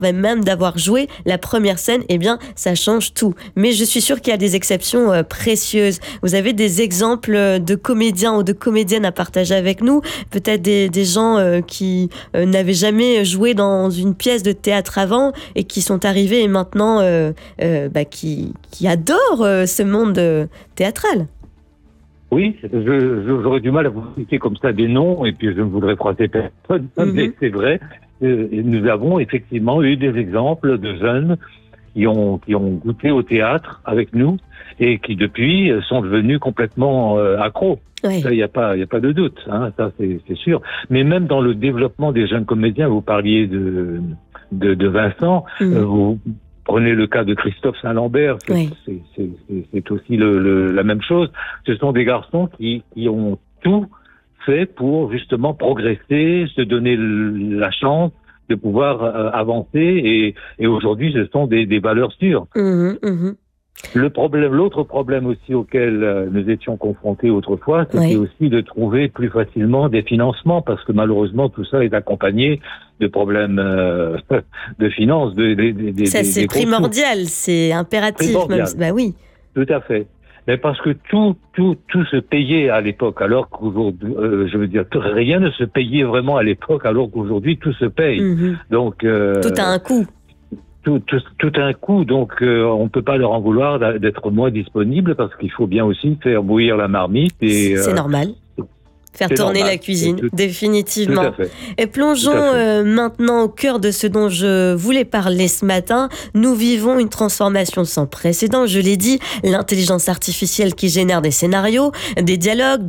même d'avoir joué la première scène, eh bien, ça change tout. Mais je suis sûre qu'il y a des exceptions précieuses. Vous avez des exemples de comédiens ou de comédiennes à partager avec nous? Peut-être des gens qui n'avaient jamais joué dans une pièce de théâtre avant et qui sont arrivés et maintenant qui adorent ce monde théâtral. Oui, j'aurais du mal à vous citer comme ça des noms, et puis je ne voudrais froisser personne, mais c'est vrai. Nous avons effectivement eu des exemples de jeunes qui ont goûté au théâtre avec nous et qui depuis sont devenus complètement accros. Oui. Ça, il y a pas de doute, hein, ça c'est sûr. Mais même dans le développement des jeunes comédiens, vous parliez de Vincent, vous prenez le cas de Christophe Saint-Lambert, c'est aussi la même chose. Ce sont des garçons qui ont tout fait pour justement progresser, se donner la chance de pouvoir avancer, et aujourd'hui ce sont des valeurs sûres. L'autre problème aussi auquel nous étions confrontés autrefois, c'était aussi de trouver plus facilement des financements, parce que malheureusement tout ça est accompagné de problèmes de finances. Ça c'est primordial, c'est impératif. Même. Bah oui. Tout à fait. Mais parce que tout se payait à l'époque, alors qu'aujourd'hui, je veux dire, rien ne se payait vraiment à l'époque, alors qu'aujourd'hui tout se paye. Donc tout a un coût. Tout a un coût, donc on ne peut pas leur en vouloir d'être moins disponible, parce qu'il faut bien aussi faire bouillir la marmite. Et c'est normal. Faire tourner la cuisine, définitivement. Tout à fait. Et plongeons maintenant au cœur de ce dont je voulais parler ce matin. Nous vivons une transformation sans précédent, je l'ai dit. L'intelligence artificielle qui génère des scénarios, des dialogues,